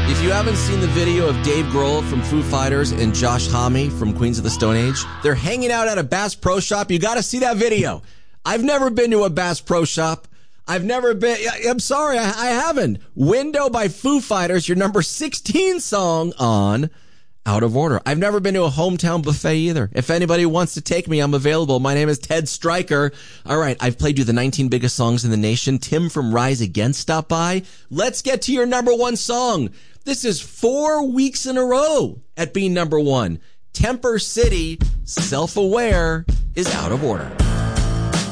If you haven't seen the video of Dave Grohl from Foo Fighters and Josh Homme from Queens of the Stone Age, they're hanging out at a Bass Pro Shop. You got to see that video. I've never been to a Bass Pro Shop. I'm sorry, I haven't. Window by Foo Fighters, your number 16 song on Out of Order. I've never been to a hometown buffet either. If anybody wants to take me, I'm available. My name is Ted Stryker. All right, I've played you the 19 biggest songs in the nation. Tim from Rise Against stopped by. Let's get to your number one song. This is 4 weeks in a row at being number one. Temper City, Self-Aware is Out of Order.